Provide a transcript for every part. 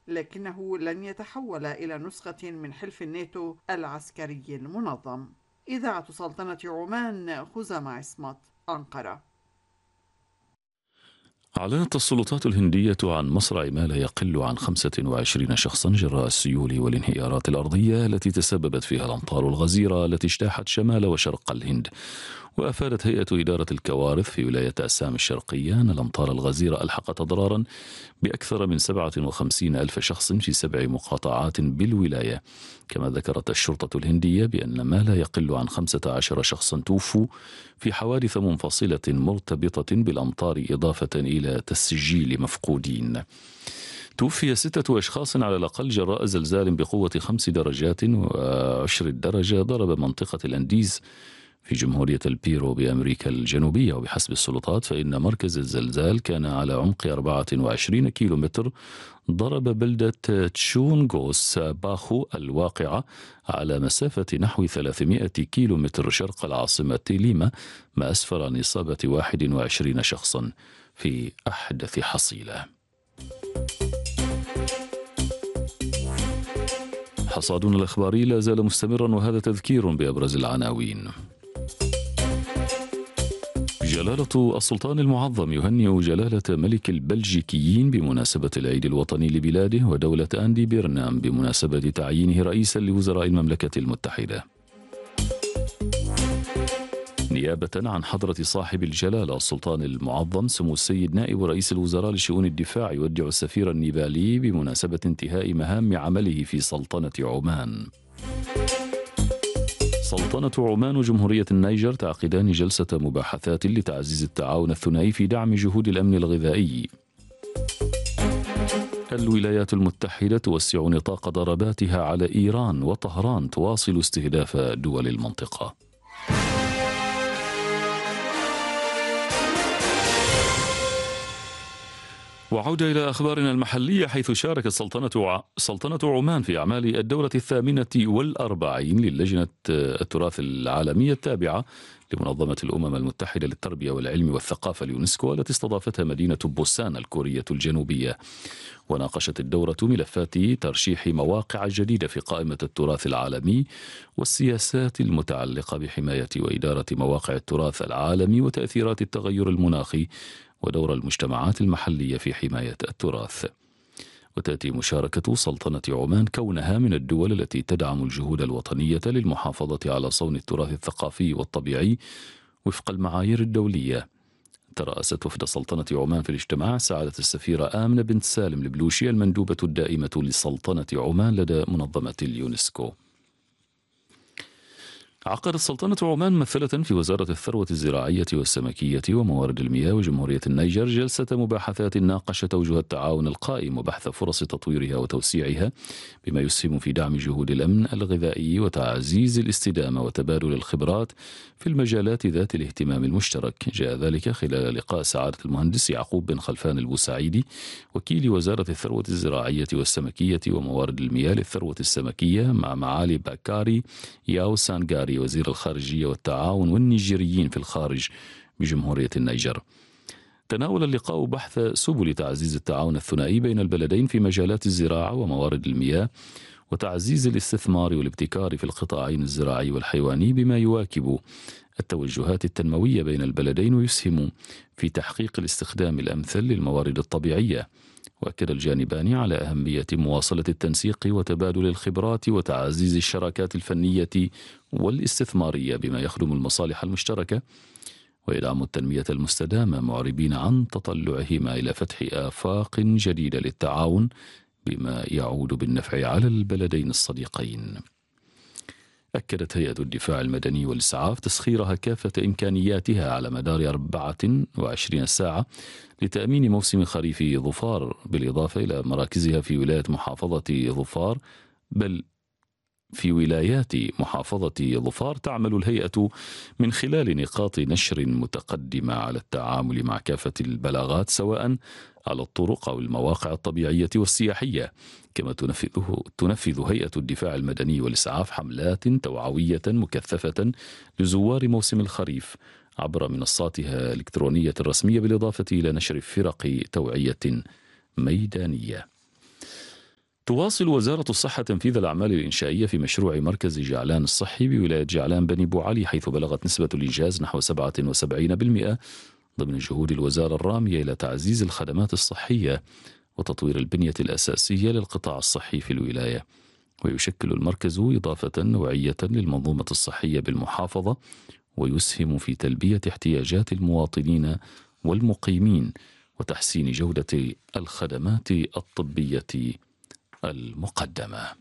لكنه لن يتحول إلى نسخة من حلف الناتو العسكري المنظم. إذاعة سلطنة عمان، خزامة عصمت، أنقرة. أعلنت السلطات الهندية عن مصرع ما لا يقل عن 25 شخصا جراء السيول والانهيارات الأرضية التي تسببت فيها الأمطار الغزيرة التي اجتاحت شمال وشرق الهند. وأفادت هيئة إدارة الكوارث في ولاية أسام الشرقية أن الأمطار الغزيرة ألحقت أضرارا بأكثر من 57 ألف شخص في 7 مقاطعات بالولاية. كما ذكرت الشرطة الهندية بأن ما لا يقل عن 15 شخصا توفوا في حوادث منفصلة مرتبطة بالأمطار، إضافة إلى تسجيل مفقودين. توفي 6 أشخاص على الأقل جراء زلزال بقوة 5 درجات و10 درجة ضرب منطقة الأنديز في جمهورية البيرو بأمريكا الجنوبية. وبحسب السلطات فإن مركز الزلزال كان على عمق 24 كيلومتر، ضرب بلدة تشونغوس باخو الواقعة على مسافة نحو 300 كيلومتر شرق العاصمة ليما، ما أسفر عن إصابة 21 شخصا في أحدث حصيلة. حصادنا الإخباري لا زال مستمرا، وهذا تذكير بأبرز العناوين. جلالة السلطان المعظم يهنئ جلالة ملك البلجيكيين بمناسبة العيد الوطني لبلاده، ودولة أندي بيرنام بمناسبة تعيينه رئيسا لوزراء المملكة المتحدة. نيابة عن حضرة صاحب الجلالة السلطان المعظم سمو السيد نائب رئيس الوزراء لشؤون الدفاع يودع السفير النيبالي بمناسبة انتهاء مهام عمله في سلطنة عمان. سلطنة عمان وجمهورية النيجر تعقدان جلسة مباحثات لتعزيز التعاون الثنائي في دعم جهود الأمن الغذائي. الولايات المتحدة توسع نطاق ضرباتها على إيران، وطهران تواصل استهداف دول المنطقة. وعودة إلى أخبارنا المحلية، حيث شاركت سلطنة عمان في أعمال الدورة 48 للجنة التراث العالمية التابعة لمنظمة الأمم المتحدة للتربية والعلم والثقافة اليونسكو، التي استضافتها مدينة بوسان الكورية الجنوبية. وناقشت الدورة ملفات ترشيح مواقع جديدة في قائمة التراث العالمي، والسياسات المتعلقة بحماية وإدارة مواقع التراث العالمي، وتأثيرات التغير المناخي، ودور المجتمعات المحلية في حماية التراث. وتأتي مشاركة سلطنة عمان كونها من الدول التي تدعم الجهود الوطنية للمحافظة على صون التراث الثقافي والطبيعي وفق المعايير الدولية. ترأست وفد سلطنة عمان في الاجتماع سعادة السفيرة آمنة بنت سالم البلوشي المندوبة الدائمة لسلطنة عمان لدى منظمة اليونسكو. عقدت سلطنة عمان ممثلة في وزارة الثروة الزراعية والسمكية وموارد المياه وجمهورية النيجر جلسة مباحثات ناقشت أوجه التعاون القائم وبحث فرص تطويرها وتوسيعها، بما يسهم في دعم جهود الأمن الغذائي وتعزيز الاستدامة وتبادل الخبرات في المجالات ذات الاهتمام المشترك. جاء ذلك خلال لقاء سعادة المهندس يعقوب بن خلفان البوسعيدي وكيل وزارة الثروة الزراعية والسمكية وموارد المياه للثروة السمكية مع معالي باكاري ياو سانغاري وزير الخارجية والتعاون والنيجيريين في الخارج بجمهورية النيجر. تناول اللقاء بحث سبل تعزيز التعاون الثنائي بين البلدين في مجالات الزراعة وموارد المياه، وتعزيز الاستثمار والابتكار في القطاعين الزراعي والحيواني، بما يواكب التوجهات التنموية بين البلدين ويسهم في تحقيق الاستخدام الأمثل للموارد الطبيعية. وأكد الجانبان على أهمية مواصلة التنسيق وتبادل الخبرات وتعزيز الشراكات الفنية والاستثمارية بما يخدم المصالح المشتركة ويدعم التنمية المستدامة، معربين عن تطلعهما إلى فتح آفاق جديدة للتعاون بما يعود بالنفع على البلدين الصديقين. أكدت هيئة الدفاع المدني والإسعاف تسخيرها كافة إمكانياتها على مدار 24 ساعة لتأمين موسم خريف ظفار، بالإضافة إلى مراكزها في ولاية محافظة ظفار. بل في ولايات محافظة ظفار تعمل الهيئة من خلال نقاط نشر متقدمة على التعامل مع كافة البلاغات، سواء على الطرق أو المواقع الطبيعية والسياحية. كما تنفذ هيئة الدفاع المدني والإسعاف حملات توعوية مكثفة لزوار موسم الخريف عبر منصاتها الإلكترونية الرسمية، بالإضافة إلى نشر فرق توعية ميدانية. تواصل وزارة الصحة تنفيذ الأعمال الإنشائية في مشروع مركز جعلان الصحي بولاية جعلان بني بوعلي، حيث بلغت نسبة الإنجاز نحو 77% ضمن جهود الوزارة الرامية إلى تعزيز الخدمات الصحية وتطوير البنية الأساسية للقطاع الصحي في الولاية. ويشكل المركز إضافة نوعية للمنظومة الصحية بالمحافظة، ويسهم في تلبية احتياجات المواطنين والمقيمين وتحسين جودة الخدمات الطبية المقدمة.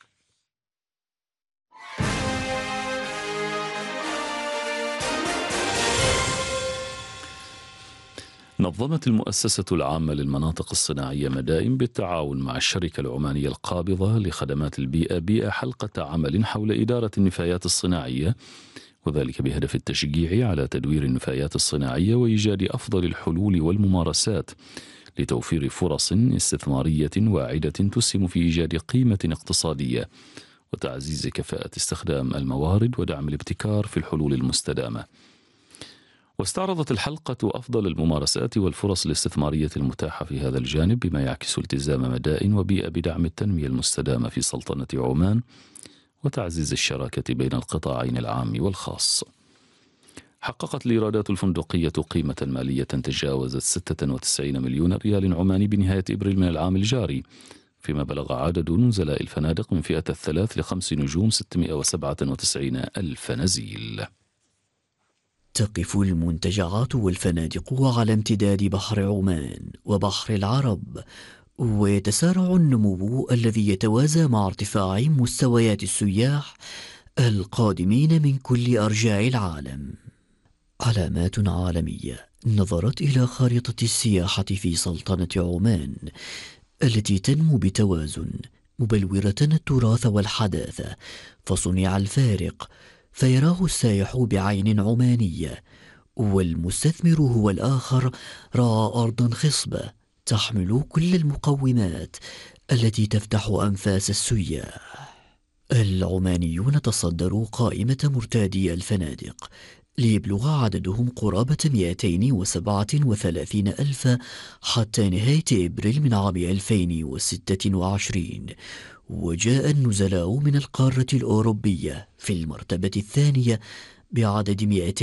نظمت المؤسسة العامة للمناطق الصناعية مدائن بالتعاون مع الشركة العمانية القابضة لخدمات البيئة حلقة عمل حول إدارة النفايات الصناعية، وذلك بهدف التشجيع على تدوير النفايات الصناعية وإيجاد أفضل الحلول والممارسات لتوفير فرص استثمارية واعدة تسهم في إيجاد قيمة اقتصادية وتعزيز كفاءة استخدام الموارد ودعم الابتكار في الحلول المستدامة. واستعرضت الحلقة أفضل الممارسات والفرص الاستثمارية المتاحة في هذا الجانب، بما يعكس التزام مدائن وبيئة بدعم التنمية المستدامة في سلطنة عمان وتعزيز الشراكة بين القطاعين العام والخاص. حققت الإيرادات الفندقية قيمة مالية تجاوزت 96 مليون ريال عماني بنهاية إبريل من العام الجاري، فيما بلغ عدد نزلاء الفنادق من فئة 3 ل5 نجوم 697 ألف نزيل. تقف المنتجعات والفنادق على امتداد بحر عمان وبحر العرب، ويتسارع النمو الذي يتوازى مع ارتفاع مستويات السياح القادمين من كل أرجاء العالم. علامات عالمية نظرت إلى خارطة السياحة في سلطنة عمان التي تنمو بتوازن، مبلورة التراث والحداثة، فصنع الفارق فيراه السائح بعين عمانية، والمستثمر هو الآخر رأى أرضا خصبة تحمل كل المقومات التي تفتح أنفاس السياح. العمانيون تصدروا قائمة مرتادي الفنادق ليبلغ عددهم قرابة 237 ألف حتى نهاية إبريل من عام 2026، وجاء النزلاء من القارة الأوروبية في المرتبة الثانية بعدد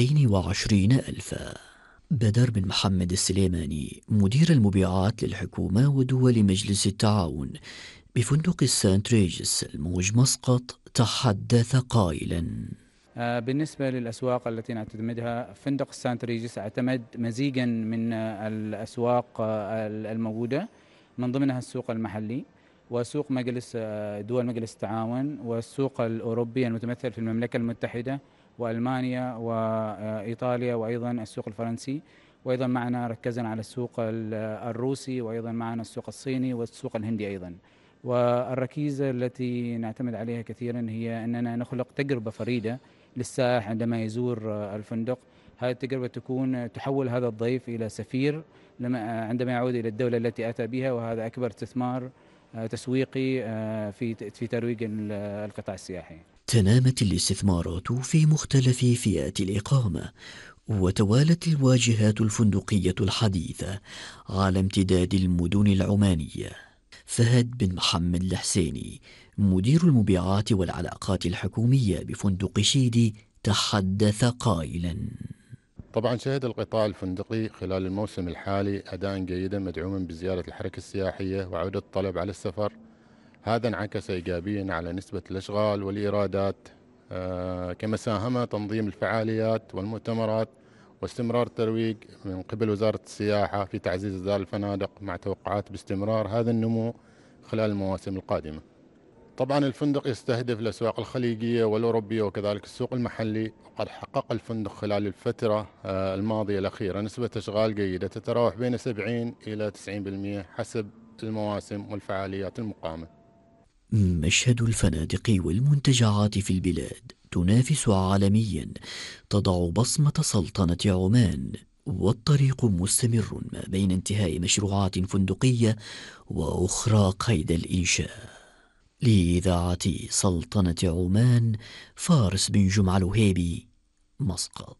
220 ألفا. بدر بن محمد السليماني مدير المبيعات للحكومة ودول مجلس التعاون بفندق السانت ريجس الموج مسقط تحدث قائلا: بالنسبة للأسواق التي نعتمدها، فندق السانت ريجس اعتمد مزيجا من الأسواق الموجودة، من ضمنها السوق المحلي وسوق دول مجلس التعاون والسوق الأوروبي المتمثل في المملكة المتحدة وألمانيا وإيطاليا وأيضا السوق الفرنسي، وأيضا معنا ركزنا على السوق الروسي، وأيضا معنا السوق الصيني والسوق الهندي أيضا. والركيزة التي نعتمد عليها كثيرا هي أننا نخلق تجربة فريدة للسائح عندما يزور الفندق. هذه التجربة تحول هذا الضيف إلى سفير عندما يعود إلى الدولة التي أتى بها، وهذا أكبر استثمار تسويقي في ترويج القطاع السياحي. تنامت الاستثمارات في مختلف فئات الإقامة، وتوالت الواجهات الفندقية الحديثة على امتداد المدن العمانية. فهد بن محمد الحسيني مدير المبيعات والعلاقات الحكومية بفندق شيدي تحدث قائلا: طبعا شهد القطاع الفندقي خلال الموسم الحالي أداء جيدا مدعوما بزيادة الحركة السياحية وعودة الطلب على السفر. هذا انعكس إيجابيا على نسبة الأشغال والإيرادات، كما ساهم تنظيم الفعاليات والمؤتمرات واستمرار الترويج من قبل وزارة السياحة في تعزيز إصدار الفنادق مع توقعات باستمرار هذا النمو خلال المواسم القادمة. طبعا الفندق يستهدف الأسواق الخليجية والأوروبية وكذلك السوق المحلي، وقد حقق الفندق خلال الفترة الماضية الأخيرة نسبة أشغال جيدة تتراوح بين 70 إلى 90% حسب المواسم والفعاليات المقامة. مشهد الفنادق والمنتجعات في البلاد تنافس عالميا، تضع بصمة سلطنة عمان، والطريق مستمر ما بين انتهاء مشروعات فندقية وأخرى قيد الإنشاء. لإذاعة سلطنة عمان، فارس بن جمعة الوهيبي، مسقط.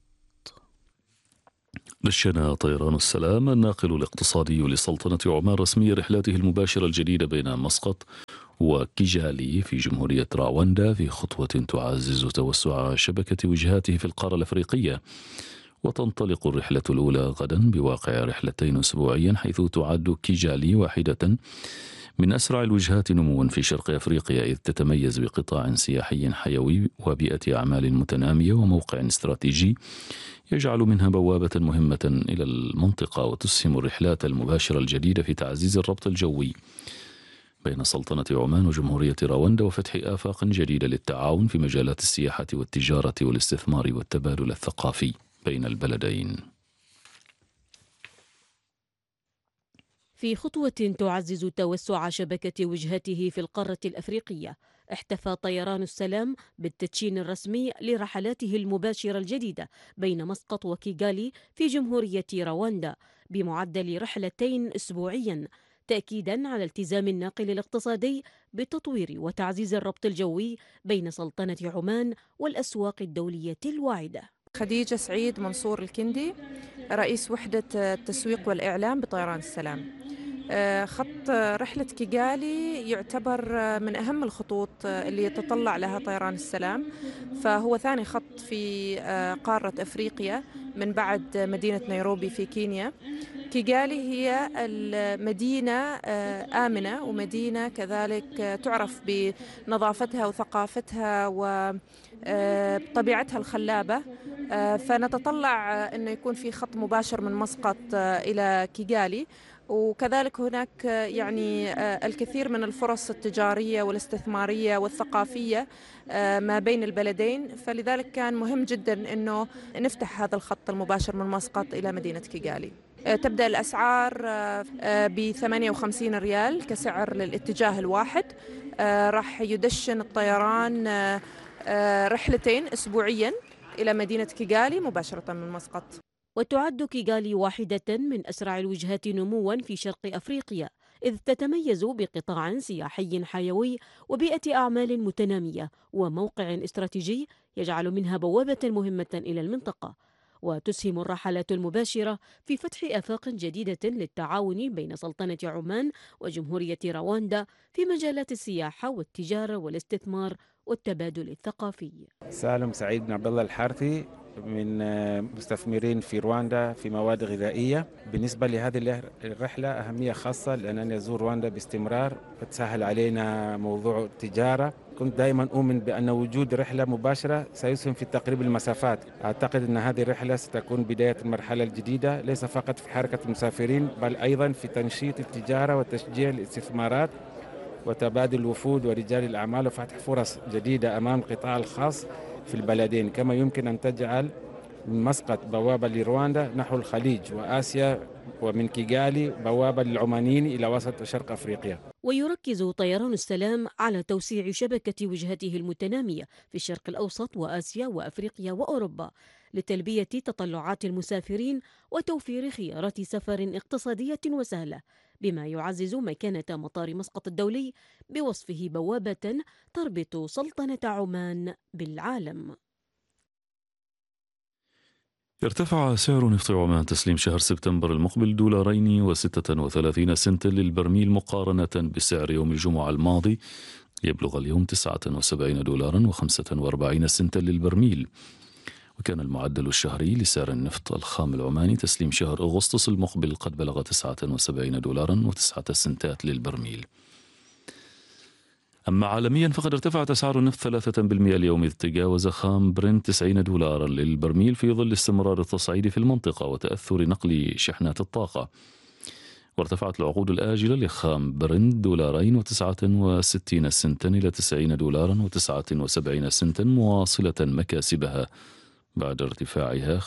دشن طيران السلام الناقل الاقتصادي لسلطنة عمان رسميا رحلاته المباشرة الجديدة بين مسقط وكيجالي في جمهورية راوندا في خطوة تعزز توسع شبكة وجهاته في القارة الأفريقية. وتنطلق الرحلة الأولى غدا بواقع رحلتين أسبوعيا، حيث تعد كيجالي واحدة من أسرع الوجهات نموا في شرق أفريقيا، إذ تتميز بقطاع سياحي حيوي وبيئة أعمال متنامية وموقع استراتيجي يجعل منها بوابة مهمة إلى المنطقة. وتسهم الرحلات المباشرة الجديدة في تعزيز الربط الجوي بين سلطنة عمان وجمهورية راوندا، وفتح آفاق جديدة للتعاون في مجالات السياحة والتجارة والاستثمار والتبادل الثقافي بين البلدين. في خطوة تعزز توسع شبكة وجهته في القارة الأفريقية، احتفى طيران السلام بالتدشين الرسمي لرحلاته المباشرة الجديدة بين مسقط وكيغالي في جمهورية رواندا بمعدل رحلتين أسبوعيا، تأكيدا على التزام الناقل الاقتصادي بتطوير وتعزيز الربط الجوي بين سلطنة عمان والأسواق الدولية الواعدة. خديجة سعيد منصور الكندي، رئيس وحدة التسويق والإعلام بطيران السلام. خط رحلة كيغالي يعتبر من أهم الخطوط اللي يتطلع لها طيران السلام، فهو ثاني خط في قارة أفريقيا من بعد مدينة نيروبي في كينيا. كيغالي هي المدينة آمنة ومدينة كذلك تعرف بنظافتها وثقافتها وطبيعتها الخلابة، فنتطلع أنه يكون في خط مباشر من مسقط إلى كيغالي، وكذلك هناك يعني الكثير من الفرص التجارية والاستثمارية والثقافية ما بين البلدين، فلذلك كان مهم جدا أنه نفتح هذا الخط المباشر من مسقط إلى مدينة كيغالي. تبدأ الأسعار ب58 ريال كسعر للاتجاه الواحد. راح يدشن الطيران رحلتين أسبوعيا إلى مدينة كيغالي مباشرة من مسقط. وتعد كيغالي واحدة من أسرع الوجهات نموا في شرق أفريقيا، إذ تتميز بقطاع سياحي حيوي وبيئة أعمال متنامية وموقع استراتيجي يجعل منها بوابة مهمة إلى المنطقة. وتسهم الرحلات المباشرة في فتح آفاق جديدة للتعاون بين سلطنة عمان وجمهورية رواندا في مجالات السياحة والتجارة والاستثمار والتبادل الثقافي. سالم سعيد بن عبد الله الحارثي من مستثمرين في رواندا في مواد غذائية. بالنسبة لهذه الرحلة أهمية خاصة لأنني أزور رواندا باستمرار، فتسهل علينا موضوع التجارة. كنت دائما أؤمن بأن وجود رحلة مباشرة سيسهم في تقريب المسافات. أعتقد أن هذه الرحلة ستكون بداية المرحلة الجديدة، ليس فقط في حركة المسافرين بل أيضا في تنشيط التجارة وتشجيع الاستثمارات وتبادل الوفود ورجال الأعمال وفتح فرص جديدة أمام القطاع الخاص في البلدين. كما يمكن أن تجعل من مسقط بوابة لرواندا نحو الخليج وآسيا، ومن كيغالي بوابة للعمانيين إلى وسط وشرق أفريقيا. ويركز طيران السلام على توسيع شبكة وجهته المتنامية في الشرق الأوسط وآسيا وأفريقيا وأوروبا لتلبية تطلعات المسافرين وتوفير خيارات سفر اقتصادية وسهلة، بما يعزز مكانة مطار مسقط الدولي بوصفه بوابة تربط سلطنة عمان بالعالم. ارتفع سعر نفط عمان تسليم شهر سبتمبر المقبل $2.36 للبرميل مقارنة بسعر يوم الجمعة الماضي، يبلغ اليوم $79.45 للبرميل. وكان المعدل الشهري لسعر النفط الخام العماني تسليم شهر أغسطس المقبل قد بلغ $79.09 للبرميل. أما عالميا فقد ارتفعت أسعار النفط 3% اليوم، إذ تجاوز خام برنت $90 للبرميل في ظل استمرار التصعيد في المنطقة وتأثر نقل شحنات الطاقة. وارتفعت العقود الآجلة لخام برنت $2.69 إلى $90.79 مواصلة مكاسبها بعد ارتفاعها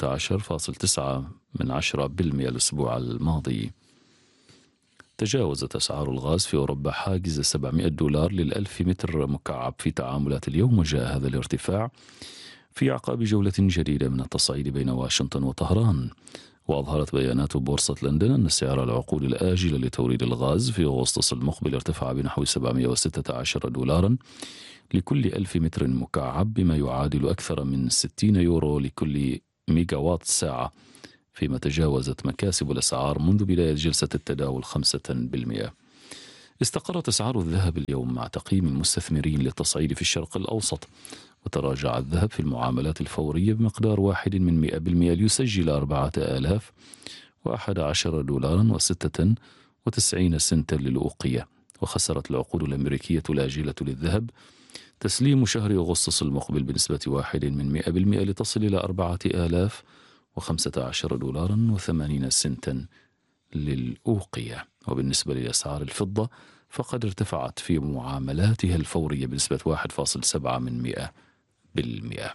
15.9% الأسبوع الماضي. تجاوزت أسعار الغاز في أوروبا حاجز $700 لل1000 متر مكعب في تعاملات اليوم، وجاء هذا الارتفاع في أعقاب جولة جديدة من التصعيد بين واشنطن وطهران. وأظهرت بيانات بورصة لندن أن سعر العقود الآجلة لتوريد الغاز في أغسطس المقبل ارتفع بنحو $716 لكل 1000 متر مكعب، بما يعادل أكثر من 60 يورو لكل ميجاوات ساعة، فيما تجاوزت مكاسب الأسعار منذ بداية جلسة التداول 5%. استقرت أسعار الذهب اليوم مع تقييم المستثمرين للتصعيد في الشرق الأوسط، وتراجع الذهب في المعاملات الفورية بمقدار 1% ليسجل 4011 دولارا و96 سنتا للأوقية. وخسرت العقود الأمريكية الآجلة للذهب تسليم شهر أغسطس المقبل بنسبة 1% لتصل إلى 4015 دولارا و80 سنتا للأوقية. وبالنسبة لأسعار الفضة فقد ارتفعت في معاملاتها الفورية بنسبة 1.7%.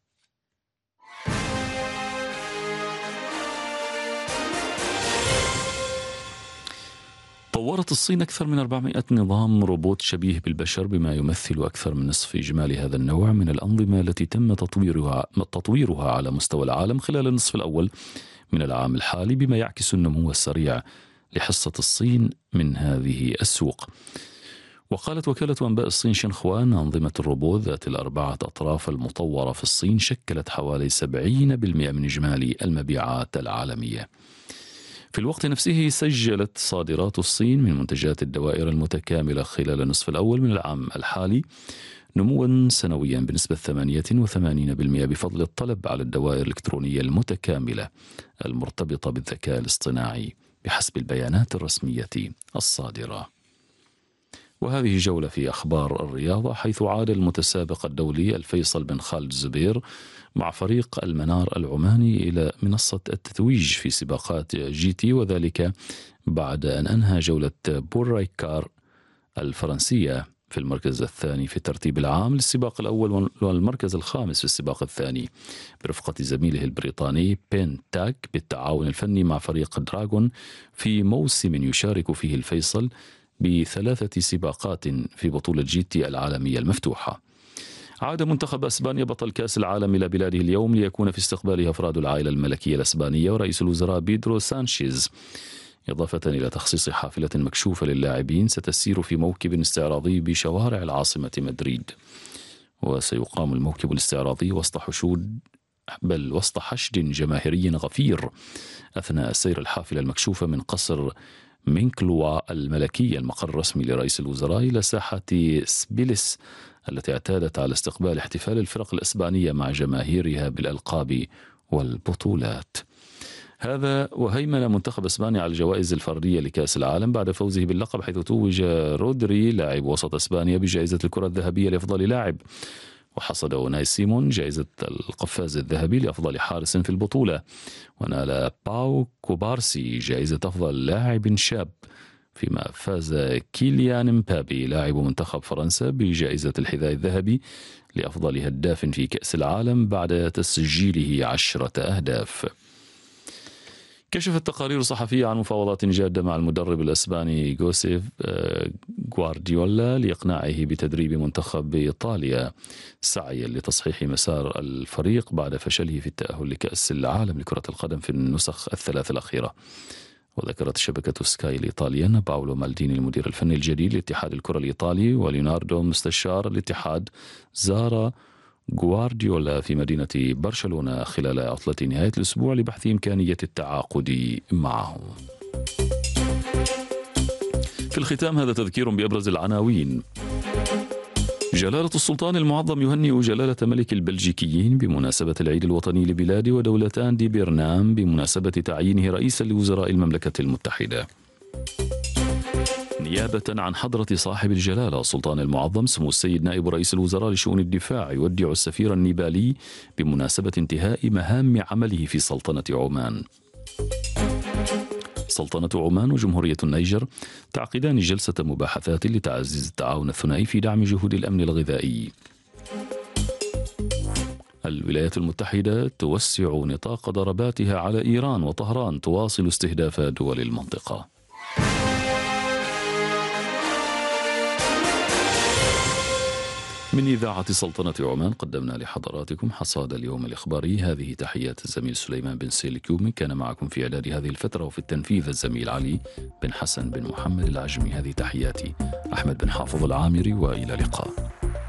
طورت الصين أكثر من 400 نظام روبوت شبيه بالبشر، بما يمثل أكثر من نصف إجمالي هذا النوع من الأنظمة التي تم تطويرها على مستوى العالم خلال النصف الأول من العام الحالي، بما يعكس النمو السريع لحصة الصين من هذه السوق. وقالت وكالة أنباء الصين شنخوان أنظمة الروبوت ذات الأربعة أطراف المطورة في الصين شكلت حوالي 70% من إجمالي المبيعات العالمية. في الوقت نفسه سجلت صادرات الصين من منتجات الدوائر المتكاملة خلال النصف الأول من العام الحالي نموا سنويا بنسبة 88% بفضل الطلب على الدوائر الإلكترونية المتكاملة المرتبطة بالذكاء الاصطناعي بحسب البيانات الرسمية الصادرة. وهذه جولة في أخبار الرياضة، حيث عاد المتسابق الدولي الفيصل بن خالد الزبير مع فريق المنار العماني إلى منصة التتويج في سباقات GT، وذلك بعد أن أنهى جولة بورايكار الفرنسية في المركز الثاني في الترتيب العام للسباق الأول والمركز الخامس في السباق الثاني، برفقة زميله البريطاني بين تاك بالتعاون الفني مع فريق دراغون، في موسم يشارك فيه الفيصل ب3 سباقات في بطولة GT العالمية المفتوحة. عاد منتخب أسبانيا بطل كأس العالم إلى بلاده اليوم ليكون في استقباله أفراد العائلة الملكية الأسبانية ورئيس الوزراء بيدرو سانشيز، إضافة إلى تخصيص حافلة مكشوفة للاعبين ستسير في موكب استعراضي بشوارع العاصمة مدريد. وسيقام الموكب الاستعراضي وسط حشد جماهيري غفير أثناء سير الحافلة المكشوفة من قصر مينكلوا الملكي المقر الرسمي لرئيس الوزراء إلى ساحة سبيلس التي اعتادت على استقبال احتفال الفرق الإسبانية مع جماهيرها بالألقاب والبطولات. هذا وهيمن منتخب إسبانيا على الجوائز الفردية لكأس العالم بعد فوزه باللقب، حيث توج رودري لاعب وسط إسبانيا بجائزة الكرة الذهبية لأفضل لاعب، وحصد أوناي سيمون جائزة القفاز الذهبي لأفضل حارس في البطولة، ونال باو كوبارسي جائزة أفضل لاعب شاب، فيما فاز كيليان مبابي لاعب منتخب فرنسا بجائزة الحذاء الذهبي لأفضل هداف في كأس العالم بعد تسجيله 10 أهداف. كشفت تقارير صحفية عن مفاوضات جادة مع المدرب الأسباني جوسيف غوارديولا لإقناعه بتدريب منتخب إيطاليا سعيا لتصحيح مسار الفريق بعد فشله في التأهل لكأس العالم لكرة القدم في النسخ الثلاث الأخيرة. وذكرت شبكة سكاي الإيطالية أن باولو مالديني المدير الفني الجديد لاتحاد الكرة الإيطالي وليوناردو مستشار الاتحاد زار غوارديولا في مدينة برشلونة خلال عطلة نهاية الأسبوع لبحث إمكانية التعاقد معه. في الختام هذا تذكير بأبرز العناوين. جلالة السلطان المعظم يهنئ جلالة ملك البلجيكيين بمناسبة العيد الوطني لبلاده، ودولتان دي برنام بمناسبة تعيينه رئيسا لوزراء المملكة المتحدة. نيابة عن حضرة صاحب الجلالة السلطان المعظم سمو السيد نائب رئيس الوزراء لشؤون الدفاع يودع السفير النيبالي بمناسبة انتهاء مهام عمله في سلطنة عمان. سلطنة عمان وجمهورية النيجر تعقدان جلسة مباحثات لتعزيز التعاون الثنائي في دعم جهود الأمن الغذائي. الولايات المتحدة توسع نطاق ضرباتها على إيران، وطهران تواصل استهداف دول المنطقة. من إذاعة سلطنة عمان قدمنا لحضراتكم حصاد اليوم الإخباري. هذه تحيات الزميل سليمان بن سيلكيومي، كان معكم في إعداد هذه الفترة وفي التنفيذ الزميل علي بن حسن بن محمد العجمي. هذه تحياتي أحمد بن حافظ العامري، وإلى اللقاء.